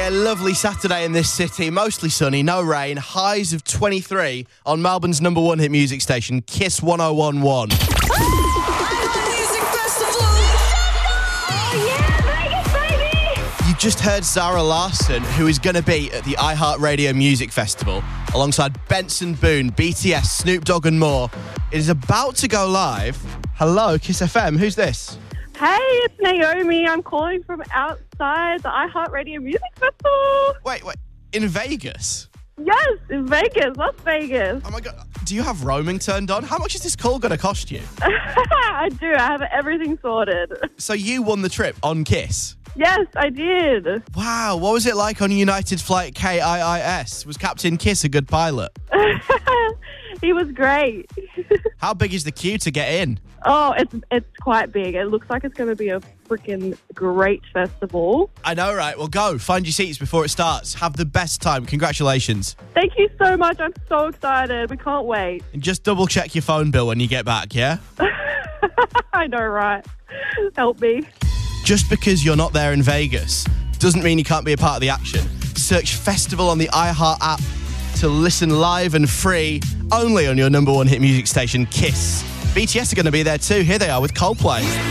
Yeah, lovely Saturday in this city. Mostly sunny, no rain. Highs of 23 on Melbourne's number one hit music station, Kiss 1011. You just heard Zara Larsson, who is going to be at the iHeartRadio Music Festival alongside Benson Boone, BTS, Snoop Dogg and more. It is about to go live. Hello, Kiss FM. Who's this? Hey, it's Naomi. I'm calling from outside the iHeartRadio Music Festival. Wait. In Vegas? Yes, in Vegas, Las Vegas. Oh my God. Do you have roaming turned on? How much is this call going to cost you? I do. I have everything sorted. So you won the trip on Kiss? Yes, I did. Wow. What was it like on United Flight KIIS? Was Captain Kiss a good pilot? He was great. How big is the queue to get in? Oh, it's quite big. It looks like it's going to be a freaking great festival. I know, right? Well, go. Find your seats before it starts. Have the best time. Congratulations. Thank you so much. I'm so excited. We can't wait. And just double check your phone bill when you get back, yeah? I know, right? Help me. Just because you're not there in Vegas doesn't mean you can't be a part of the action. Search Festival on the iHeart app to listen live and free only on your number one hit music station, Kiss. BTS are going to be there too. Here they are with Coldplay.